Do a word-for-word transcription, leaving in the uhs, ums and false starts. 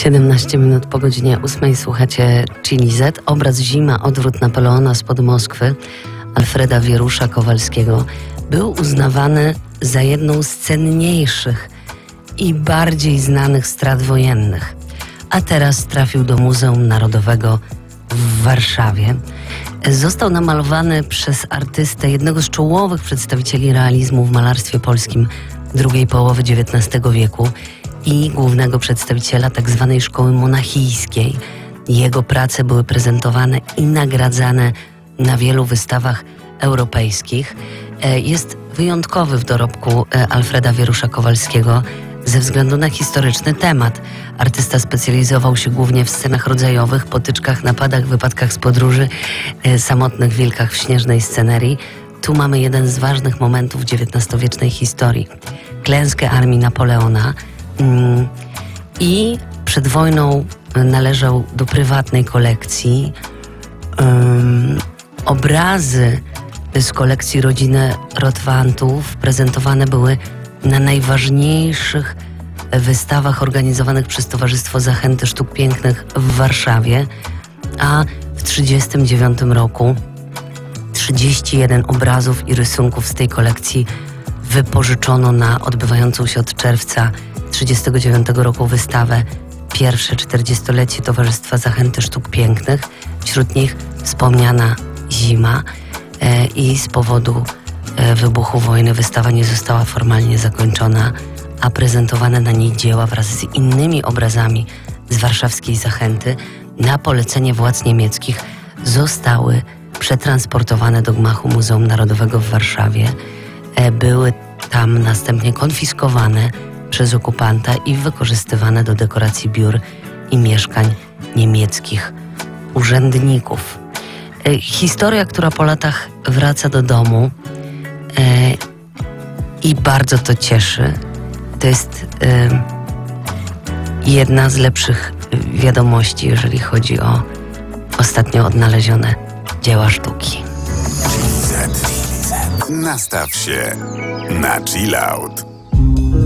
siedemnaście minut po godzinie ósmej słuchacie Chili Z. Obraz Zima, odwrót Napoleona spod Moskwy Alfreda Wierusza-Kowalskiego był uznawany za jedną z cenniejszych i bardziej znanych strat wojennych. A teraz trafił do Muzeum Narodowego w Warszawie. Został namalowany przez artystę, jednego z czołowych przedstawicieli realizmu w malarstwie polskim drugiej połowy dziewiętnastego wieku i głównego przedstawiciela tzw. szkoły monachijskiej. Jego prace były prezentowane i nagradzane na wielu wystawach europejskich. Jest wyjątkowy w dorobku Alfreda Wierusza-Kowalskiego ze względu na historyczny temat. Artysta specjalizował się głównie w scenach rodzajowych, potyczkach, napadach, wypadkach z podróży, samotnych wilkach w śnieżnej scenerii. Tu mamy jeden z ważnych momentów dziewiętnastowiecznej historii. Klęskę armii Napoleona. I przed wojną należał do prywatnej kolekcji. Um, obrazy z kolekcji rodziny Rotwantów prezentowane były na najważniejszych wystawach organizowanych przez Towarzystwo Zachęty Sztuk Pięknych w Warszawie, a w tysiąc dziewięćset trzydziestym dziewiątym roku trzydzieści jeden obrazów i rysunków z tej kolekcji wypożyczono na odbywającą się od czerwca tysiąc dziewięćset trzydziestego dziewiątego roku wystawę pierwsze czterdziestolecie Towarzystwa Zachęty Sztuk Pięknych. Wśród nich wspomniana Zima e, i z powodu e, wybuchu wojny wystawa nie została formalnie zakończona, a prezentowane na niej dzieła wraz z innymi obrazami z warszawskiej Zachęty na polecenie władz niemieckich zostały przetransportowane do gmachu Muzeum Narodowego w Warszawie. E, były tam następnie konfiskowane przez okupanta i wykorzystywane do dekoracji biur i mieszkań niemieckich urzędników. E, historia, która po latach wraca do domu e, i bardzo to cieszy. To jest e, jedna z lepszych wiadomości, jeżeli chodzi o ostatnio odnalezione dzieła sztuki. Nastaw się na chill out.